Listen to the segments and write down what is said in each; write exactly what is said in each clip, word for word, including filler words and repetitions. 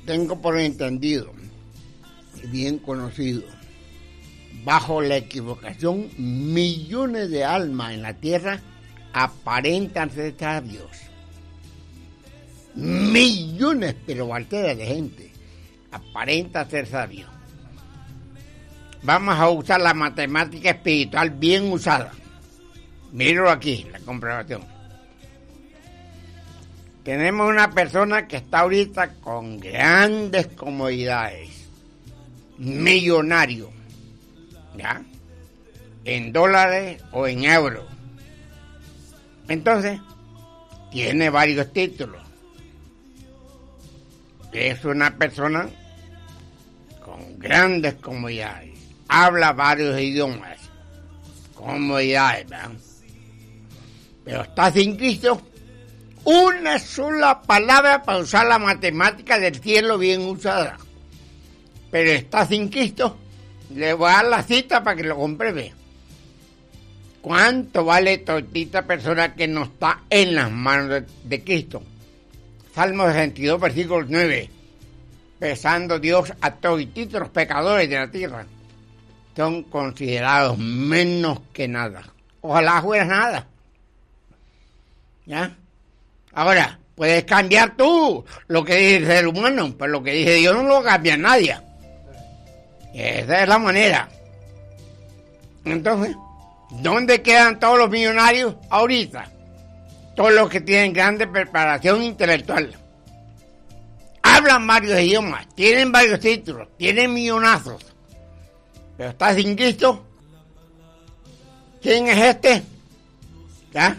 tengo por entendido y bien conocido, bajo la equivocación, millones de almas en la tierra aparentan ser sabios. Millones, pero balteras de gente aparentan ser sabios. Vamos a usar la matemática espiritual bien usada. Míralo aquí, la comprobación. Tenemos una persona que está ahorita con grandes comodidades, millonario, ¿ya? En dólares o en euros. Entonces, tiene varios títulos. Es una persona con grandes comodidades. Habla varios idiomas. Comodidades, ¿verdad? Pero está sin Cristo. Una sola palabra para usar la matemática del cielo bien usada. Pero está sin Cristo. Le voy a dar la cita para que lo compruebe. ¿Cuánto vale todita persona que no está en las manos de, de Cristo? Salmo sesenta y dos, versículo nueve. Pesando Dios a todititos los pecadores de la tierra, son considerados menos que nada. Ojalá fuera nada. ¿Ya? Ahora, puedes cambiar tú lo que dice el ser humano, pero lo que dice Dios no lo cambia nadie. Esa es la manera. Entonces, ¿dónde quedan todos los millonarios ahorita? Todos los que tienen grande preparación intelectual. Hablan varios idiomas, tienen varios títulos, tienen millonazos. Pero está sin Cristo. ¿Quién es este? ¿Ya?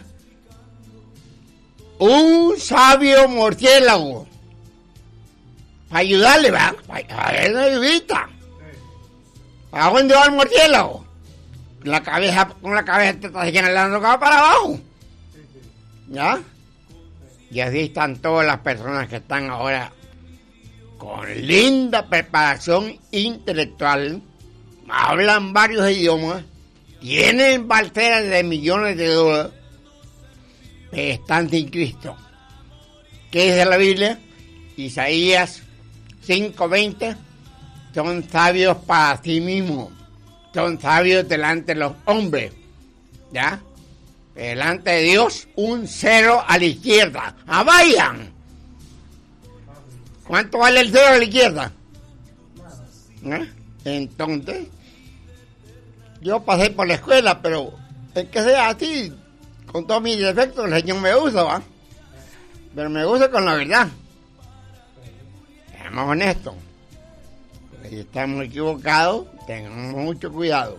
Un sabio murciélago. Para ayudarle, ¿verdad? Para ver una ayudita. ¿Para dónde va el murciélago? La cabeza, con la cabeza te está señalando para abajo. ¿Ya? Y así están todas las personas que están ahora con linda preparación intelectual, hablan varios idiomas, tienen balteras de millones de dólares, pero están sin Cristo. ¿Qué dice la Biblia? Isaías cinco veinte, son sabios para sí mismos, son sabios delante de los hombres, ¿ya? Delante de Dios, un cero a la izquierda. ¡Ah, vayan! ¿Cuánto vale el cero a la izquierda? ¿Eh? Entonces, yo pasé por la escuela, pero es que sea así, con todos mis defectos, el Señor me usa, ¿va? Pero me usa con la verdad. Seamos honestos. Si estamos equivocados, tengamos mucho cuidado.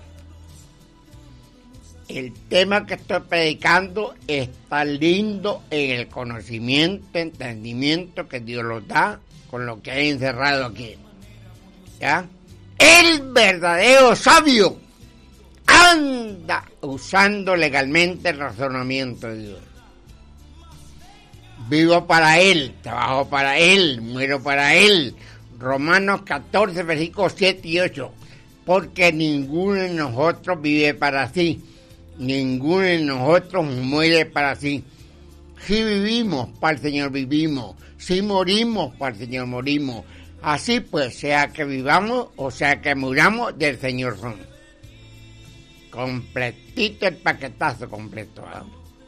El tema que estoy predicando está lindo en el conocimiento, entendimiento que Dios nos da con lo que hay encerrado aquí. ¿Ya? El verdadero sabio anda usando legalmente el razonamiento de Dios. Vivo para Él, trabajo para Él, muero para Él. Romanos catorce, versículos siete y ocho. Porque ninguno de nosotros vive para sí. Ninguno de nosotros muere para sí. Si vivimos, para el Señor vivimos. Si morimos, para el Señor morimos. Así pues, sea que vivamos o sea que muramos, del Señor son. Completito el paquetazo completo. ¿eh?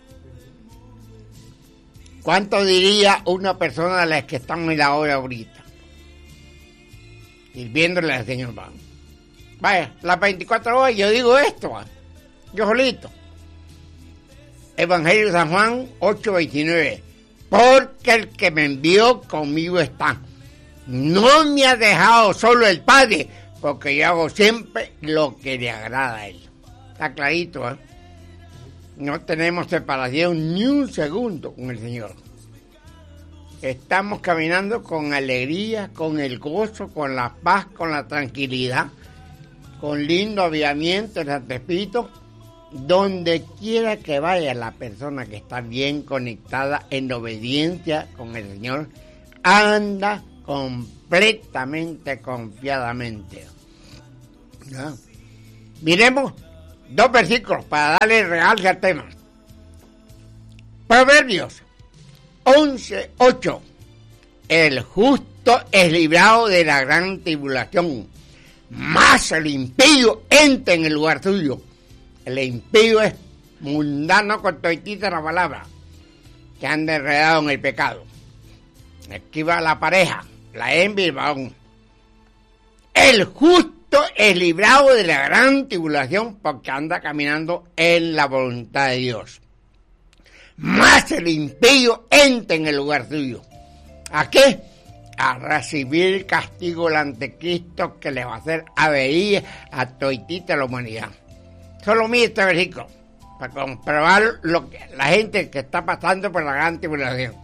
¿Cuánto diría una persona de las que estamos en la hora ahorita? Sirviéndole al Señor. ¿va? Vaya, las veinticuatro horas yo digo esto. ¿va? Yo solito. Evangelio de San Juan ocho veintinueve. Porque el que me envió conmigo está. No me ha dejado solo el Padre, porque yo hago siempre lo que le agrada a Él. Está clarito, ¿eh? No tenemos separación ni un segundo con el Señor. Estamos caminando con alegría, con el gozo, con la paz, con la tranquilidad, con lindo avivamiento en Santo Espíritu. Donde quiera que vaya la persona que está bien conectada en obediencia con el Señor, anda completamente, confiadamente. ¿Ya? Miremos dos versículos para darle realce al tema. Proverbios once ocho. el justo es librado de la gran tribulación, mas el impío entra en el lugar suyo. El impío es mundano con toditita la palabra, que anda enredado en el pecado. Aquí va la pareja, la hembra y el varón. El justo es librado de la gran tribulación porque anda caminando en la voluntad de Dios. Mas el impío entra en el lugar suyo. ¿A qué? A recibir el castigo del anticristo que le va a hacer avería a toditita la humanidad. Solo mire este versículo para comprobar lo que la gente que está pasando por la gran tribulación.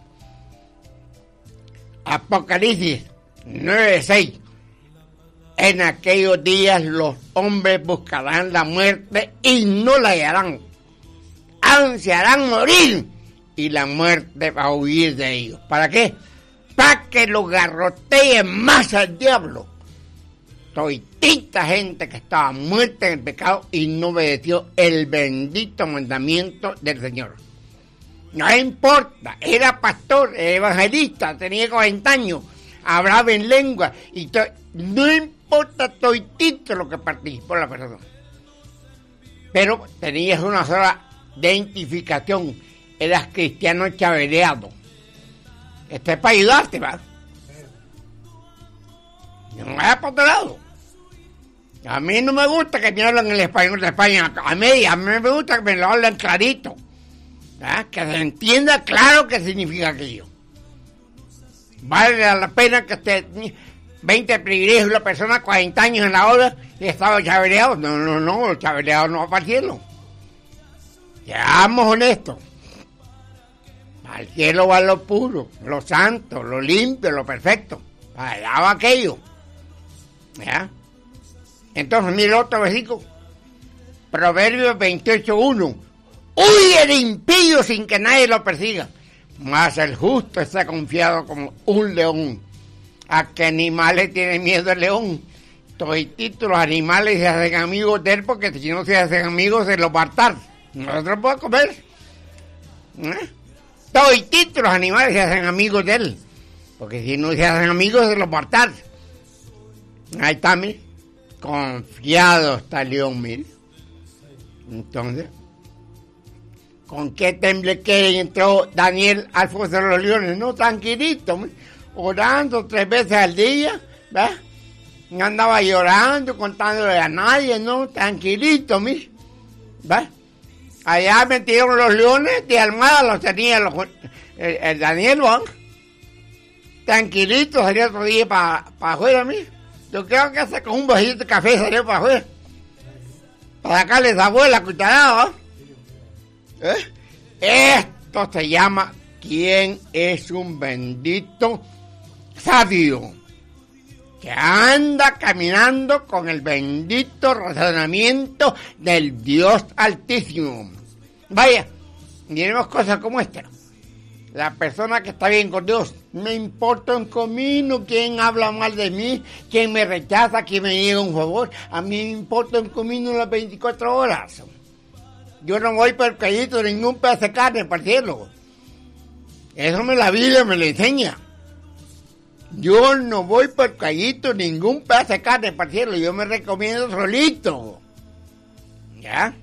Apocalipsis nueve seis. En aquellos días los hombres buscarán la muerte y no la hallarán. Ansiarán morir y la muerte va a huir de ellos. ¿Para qué? Para que los garroteen más al diablo. Toditita gente que estaba muerta en el pecado y no obedeció el bendito mandamiento del Señor. No importa, era pastor, era evangelista, tenía cuarenta años, hablaba en lengua y to- no importa toditito lo que participó la persona. Pero tenías una sola identificación, eras cristiano chaveleado. Esto es para ayudarte, ¿va? No vayas para otro lado. A mí no me gusta que me hablen el español de España a media, a mí me gusta que me lo hablen clarito. ¿Ah? Que se entienda claro qué significa aquello. Vale la pena que esté veinte privilegios la persona, cuarenta años en la obra y estaba chaveleado. No, no, no, el chaveleado no va para el cielo. Seamos honestos. Al cielo va lo puro, lo santo, lo limpio, lo perfecto. Para allá va aquello. ¿Ya? Entonces, mira otro versículo. Proverbios veintiocho uno. Huye el impío sin que nadie lo persiga, mas el justo está confiado como un león. ¿A qué animales tiene miedo el león? Todititos los animales se hacen amigos de él, porque si no se hacen amigos se los va a hartar. No se los puede comer. ¿Eh? Todititos los animales se hacen amigos de él, porque si no se hacen amigos se los va a hartar. Ahí está, mire. Confiado está el león, mire. Entonces, ¿con qué tembleque entró Daniel al foso de los leones? No, tranquilito, mire. Orando tres veces al día, ¿verdad? No andaba llorando, contándole a nadie, no, tranquilito, mire. ¿Verdad? Allá metieron los leones, de almohada los tenía los, el, el Daniel, ¿no? Tranquilito, salió otro día para pa afuera, mire. Yo creo que hace con un vasito de café salió para afuera. Para sacarle sabor la cucharada, ¿no? ¿Eh? Esto se llama ¿quién es un bendito sabio? Que anda caminando con el bendito razonamiento del Dios Altísimo. Vaya, miremos cosas como esta. La persona que está bien con Dios, me importa un comino quién habla mal de mí, quién me rechaza, quién me niega un favor. A mí me importa un comino las veinticuatro horas. Yo no voy por el callito de ningún pedazo de carne para el cielo. Eso me la Biblia me lo enseña. Yo no voy por el callito de ningún pedazo de carne para el cielo. Yo me recomiendo solito. ¿Ya?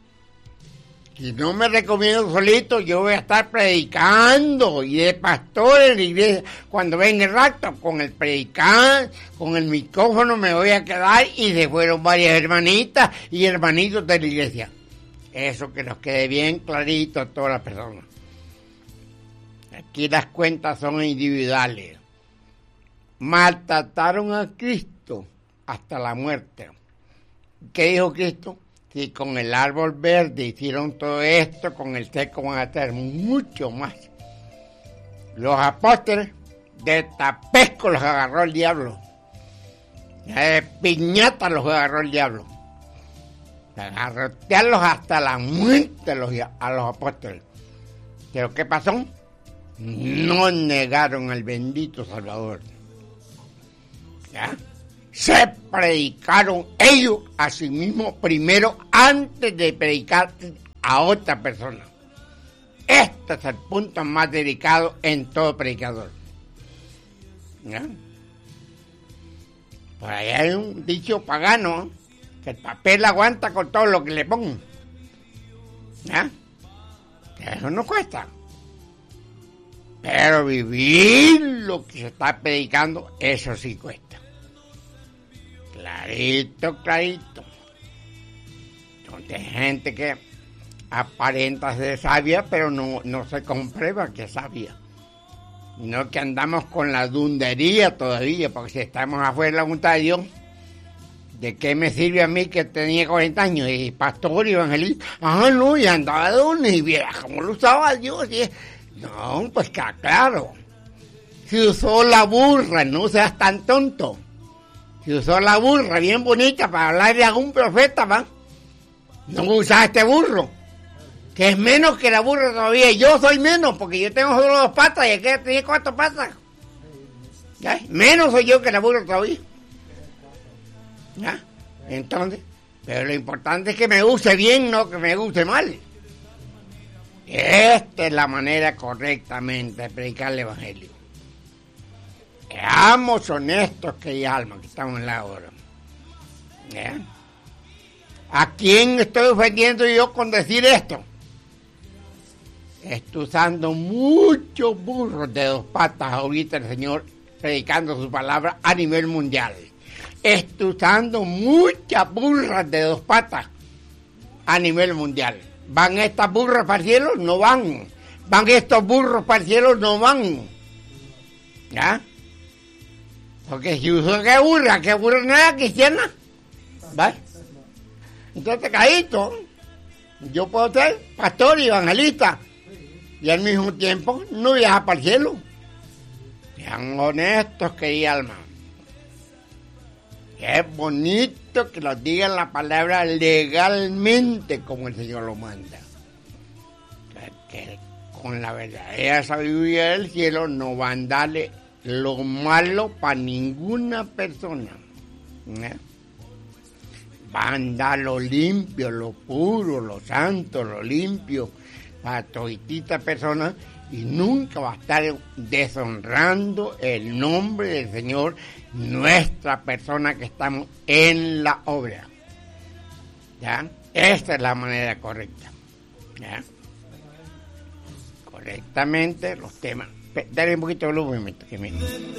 Si no me recomiendo solito, yo voy a estar predicando y de pastor en la iglesia. Cuando venga el rato, con el predicar, con el micrófono me voy a quedar y se fueron varias hermanitas y hermanitos de la iglesia. Eso que nos quede bien clarito a todas las personas. Aquí las cuentas son individuales. Maltrataron a Cristo hasta la muerte. ¿Qué dijo Cristo? Si con el árbol verde hicieron todo esto, con el seco van a hacer mucho más. Los apóstoles de tapesco los agarró el diablo. De piñata los agarró el diablo. De agarrotearlos hasta la muerte a los, a los apóstoles. ¿Pero qué pasó? No negaron al bendito Salvador. ¿Ya? Se predicaron ellos a sí mismos primero antes de predicar a otra persona. Este es el punto más delicado en todo predicador. ¿Ya? Por ahí hay un dicho pagano, que el papel aguanta con todo lo que le pongan. ¿Ya? Eso no cuesta. Pero vivir lo que se está predicando, eso sí cuesta. Clarito, clarito. Entonces hay gente que aparenta ser sabia, pero no, no se comprueba que es sabia. No que andamos con la dundería todavía, porque si estamos afuera de la voluntad de Dios, ¿de qué me sirve a mí que tenía cuarenta años y pastor y evangelista? Ah, no, y andaba de una y vieja, ¿cómo lo usaba Dios? Y, no, pues que claro. Si usó la burra, no seas tan tonto. Si usó la burra bien bonita para hablar de algún profeta, ¿va? No usa este burro, que es menos que la burra todavía. Yo soy menos, porque yo tengo solo dos patas y aquella tiene cuatro patas. ¿Ya? Menos soy yo que la burra todavía. ¿Ya? Entonces, pero lo importante es que me use bien, no que me use mal. Esta es la manera correctamente de predicar el evangelio. Seamos honestos, que alma, que estamos en la hora. ¿Ya? ¿A quién estoy ofendiendo yo con decir esto? Estoy usando muchos burros de dos patas ahorita el Señor predicando su palabra a nivel mundial. Estoy usando muchas burras de dos patas a nivel mundial. ¿Van estas burras para el cielo? No van. ¿Van estos burros para el cielo? No van. ¿Ya? Porque si uso qué burra, qué burra no era cristiana. ¿Vale? Entonces, caíto, yo puedo ser pastor y evangelista y al mismo tiempo no viajar para el cielo. Sean honestos, querida alma. Es bonito que nos digan la palabra legalmente como el Señor lo manda. Que, que con la verdadera sabiduría del cielo no van a darle lo malo para ninguna persona. ¿Eh? Van a dar lo limpio, lo puro, lo santo, lo limpio para toditita persona, y nunca va a estar deshonrando el nombre del Señor, nuestra persona que estamos en la obra. ¿Ya? Esta es la manera correcta. ¿Ya? Correctamente los temas. Dale un poquito de volumen, que me...